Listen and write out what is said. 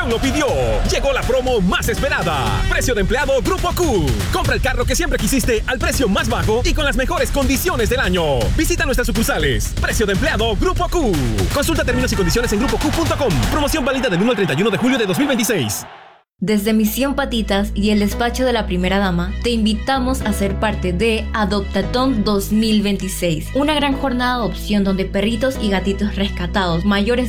generación lo pidió. Llegó la promo más esperada. Precio de empleado Grupo Q. Compra el carro que siempre quisiste al precio más bajo y con las mejores condiciones del año. Visita nuestras sucursales. Precio de empleado Grupo Q. Consulta términos y condiciones en grupoq.com. Promoción válida del 1 al 31 de julio de 2026. Desde Misión Patitas y el despacho de la primera dama, te invitamos a ser parte de Adoptatón 2026, una gran jornada de adopción donde perritos y gatitos rescatados mayores